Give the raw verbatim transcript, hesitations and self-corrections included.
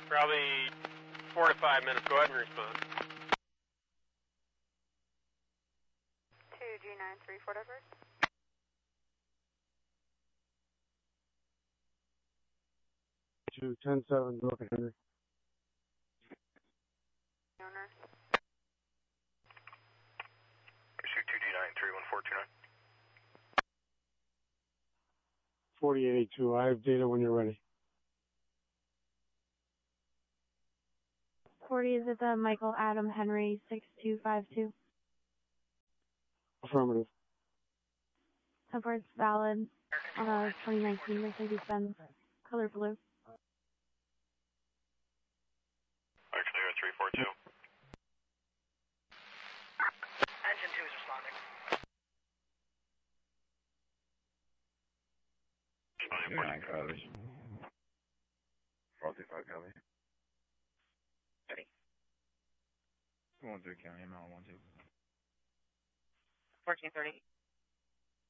Probably four to five minutes. Go ahead and respond. two G nine three four Edward. two ten seven, Broken Henry. Owner. Pursuit two G nine three one four two nine. forty-eight eighty-two. I have data when you're ready. forty is at the Michael Adam Henry six two five two. Affirmative. Tempor's valid on a twenty nineteen Mercedes-Benz color blue. Are clear three four two. Engine two is responding. nine copy. four two five copy. Ready. one three county, M L one two. fourteen thirty.